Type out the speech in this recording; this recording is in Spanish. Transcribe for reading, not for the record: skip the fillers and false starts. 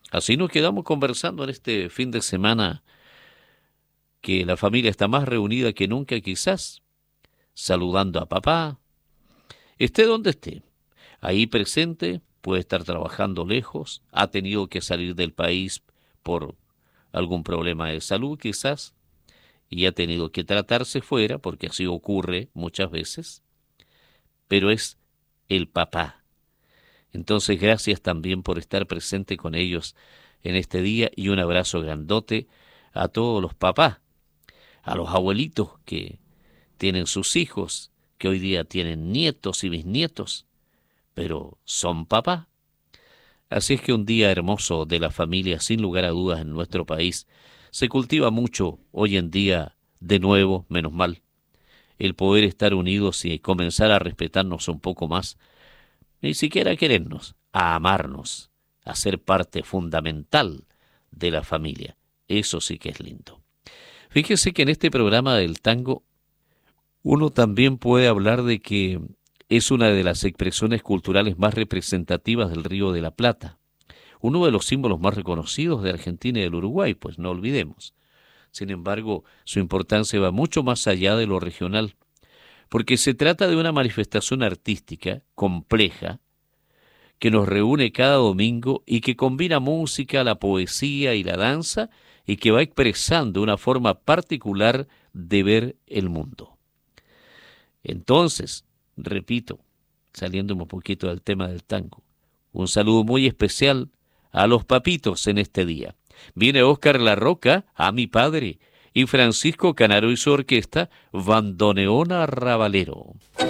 Así nos quedamos conversando en este fin de semana, que la familia está más reunida que nunca quizás, saludando a papá, esté donde esté, ahí presente, puede estar trabajando lejos, ha tenido que salir del país por algún problema de salud quizás, y ha tenido que tratarse fuera, porque así ocurre muchas veces, pero es el papá. Entonces, gracias también por estar presente con ellos en este día y un abrazo grandote a todos los papás, a los abuelitos que tienen sus hijos, que hoy día tienen nietos y bisnietos, pero son papá. Así es que un día hermoso de la familia, sin lugar a dudas, en nuestro país, se cultiva mucho hoy en día, de nuevo, menos mal, el poder estar unidos y comenzar a respetarnos un poco más, ni siquiera a querernos, a amarnos, a ser parte fundamental de la familia. Eso sí que es lindo. Fíjese que en este programa del tango uno también puede hablar de que es una de las expresiones culturales más representativas del Río de la Plata, uno de los símbolos más reconocidos de Argentina y del Uruguay, pues no olvidemos. Sin embargo, su importancia va mucho más allá de lo regional, porque se trata de una manifestación artística compleja que nos reúne cada domingo y que combina música, la poesía y la danza y que va expresando una forma particular de ver el mundo. Entonces, repito, saliendo un poquito del tema del tango, un saludo muy especial a los papitos en este día. Viene Óscar La Roca, a mi padre, y Francisco Canaro y su orquesta, Bandoneón Arrabalero.